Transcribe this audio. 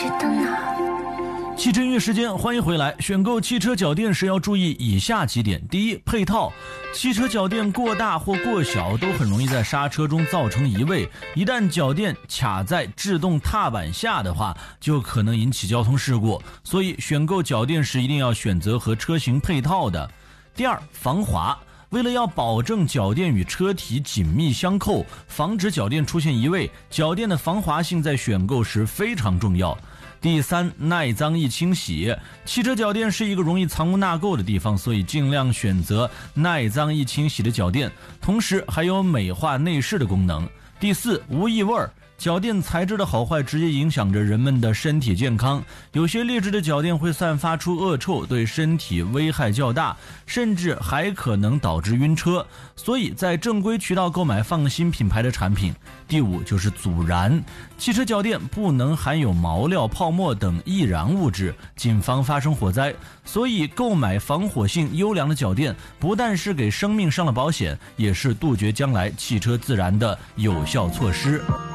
汽车音乐时间，欢迎回来。选购汽车脚垫时要注意以下几点：第一，配套。汽车脚垫过大或过小都很容易在刹车中造成移位，一旦脚垫卡在制动踏板下的话，就可能引起交通事故。所以选购脚垫时一定要选择和车型配套的。第二，防滑。为了要保证脚垫与车体紧密相扣，防止脚垫出现移位，脚垫的防滑性在选购时非常重要。第三，耐脏易清洗。汽车脚垫是一个容易藏污纳垢的地方，所以尽量选择耐脏易清洗的脚垫，同时还有美化内饰的功能。第四，无异味。脚垫材质的好坏直接影响着人们的身体健康，有些劣质的脚垫会散发出恶臭，对身体危害较大，甚至还可能导致晕车，所以在正规渠道购买放心品牌的产品。第五就是阻燃，汽车脚垫不能含有毛料、泡沫等易燃物质，谨防发生火灾，所以购买防火性优良的脚垫，不但是给生命上了保险，也是杜绝将来汽车自燃的有效措施。